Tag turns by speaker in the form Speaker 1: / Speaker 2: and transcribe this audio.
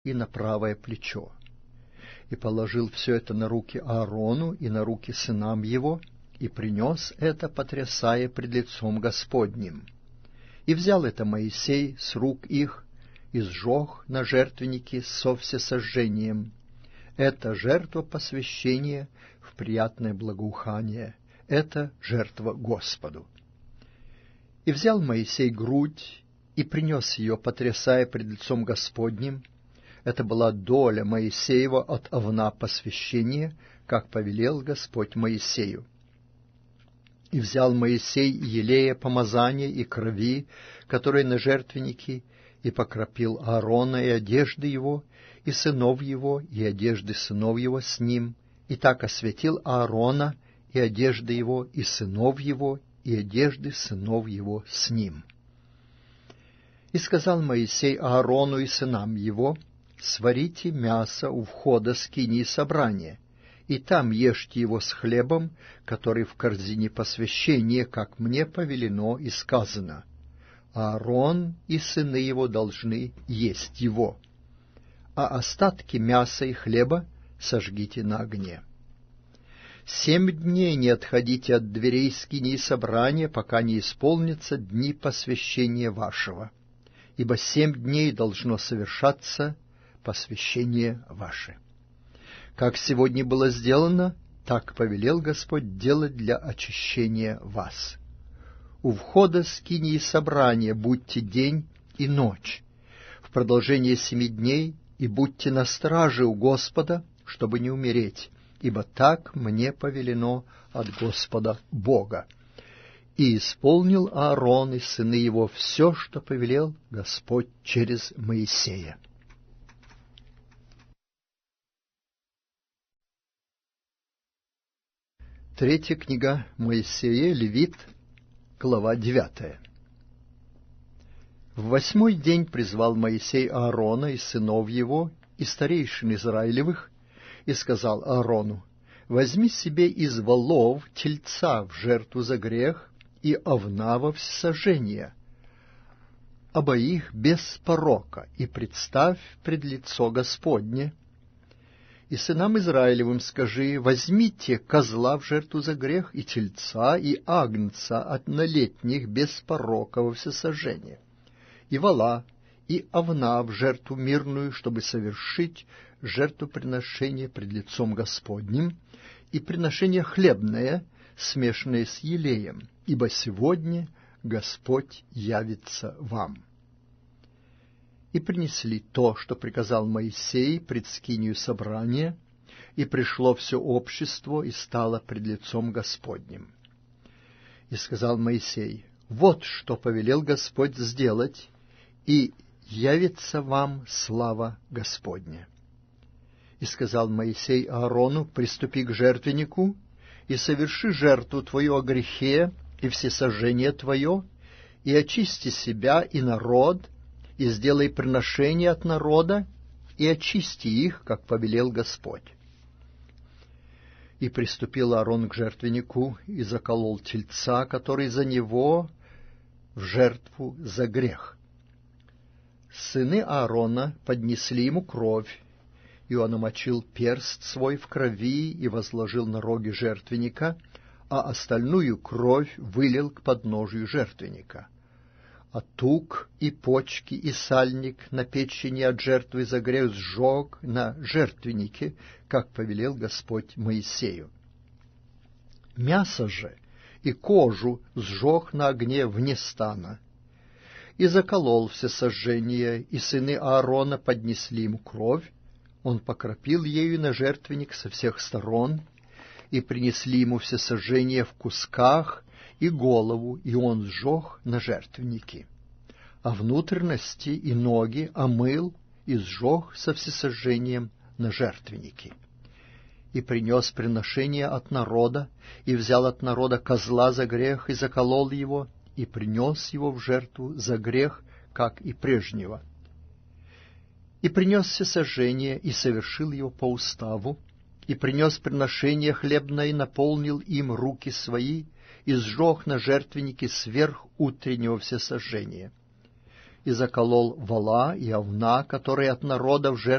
Speaker 1: и на правое плечо. И положил все это на руки Аарону и на руки сынам его, и принес это, потрясая пред лицом Господним. И взял это Моисей с рук их, и сжег на жертвеннике со всесожжением. Это жертва посвящения в приятное благоухание, это жертва Господу. И взял Моисей грудь, и принес ее, потрясая пред лицом Господним. Это была доля Моисеева от овна посвящения, как повелел Господь Моисею. И взял Моисей елея помазания и крови, которые на жертвеннике, и покропил Аарона и одежды его, и сынов его, и одежды сынов его с ним, и так осветил Аарона, и одежды его, и сынов его, и одежды сынов его с ним. И сказал Моисей Аарону и сынам его: сварите мясо у входа скинии собрания, и там ешьте его с хлебом, который в корзине посвящения, как мне повелено и сказано. Аарон и сыны его должны есть его, а остатки мяса и хлеба сожгите на огне. 7 дней не отходите от дверей скинии собрания, пока не исполнятся дни посвящения вашего, ибо 7 дней должно совершаться посвящение ваше. Как сегодня было сделано, так повелел Господь делать для очищения вас. У входа скинии собрания будьте день и ночь, в продолжение 7 дней, и будьте на страже у Господа, чтобы не умереть, ибо так мне повелено от Господа Бога. И исполнил Аарон и сыны его все, что повелел Господь через Моисея. Третья книга Моисея, Левит, глава 9. В 8-й день призвал Моисей Аарона и сынов его, и старейшин Израилевых, и сказал Аарону: возьми себе из волов тельца в жертву за грех и овна во всесожжение, обоих без порока, и представь пред лицо Господне. И сынам Израилевым скажи: возьмите козла в жертву за грех, и тельца, и агнца однолетних без порока во всесожжение, и вола, и овна в жертву мирную, чтобы совершить жертвоприношение пред лицом Господним, и приношение хлебное, смешанное с елеем, ибо сегодня Господь явится вам. И принесли то, что приказал Моисей пред скинию собрания, и пришло все общество, и стало пред лицом Господним. И сказал Моисей: вот что повелел Господь сделать, и явится вам слава Господня. И сказал Моисей Аарону: приступи к жертвеннику, и соверши жертву твою о грехе, и всесожжение твое, и очисти себя и народ, и сделай приношение от народа, и очисти их, как повелел Господь. И приступил Аарон к жертвеннику, и заколол тельца, который за него, в жертву за грех. Сыны Аарона поднесли ему кровь, и он омочил перст свой в крови и возложил на роги жертвенника, а остальную кровь вылил к подножию жертвенника. А тук и почки и сальник на печени от жертвы за грех сжег на жертвеннике, как повелел Господь Моисею. Мясо же и кожу сжег на огне вне стана. И заколол всесожжение, и сыны Аарона поднесли ему кровь, он покропил ею на жертвенник со всех сторон, и принесли ему всесожжение в кусках, и голову, и он сжег на жертвеннике. А внутренности и ноги омыл и сжег со всесожжением на жертвеннике. И принес приношение от народа, и взял от народа козла за грех, и заколол его, и принес его в жертву за грех, как и прежнего. И принес всесожжение, и совершил его по уставу, и принес приношение хлебное, и наполнил им руки свои, и сжег на жертвеннике сверх утреннего всесожжения. и заколол вола и овна, которые от народа в жертву